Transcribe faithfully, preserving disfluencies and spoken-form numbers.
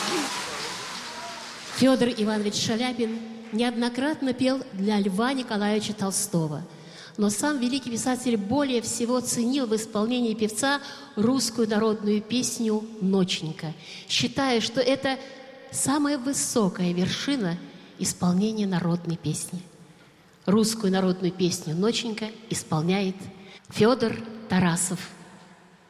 Федор Иванович Шаляпин неоднократно пел для Льва Николаевича Толстого. Но сам великий писатель более всего ценил в исполнении певца русскую народную песню «Ноченька», считая, что это самая высокая вершина исполнения народной песни. Русскую народную песню «Ноченька» исполняет Федор Тарасов.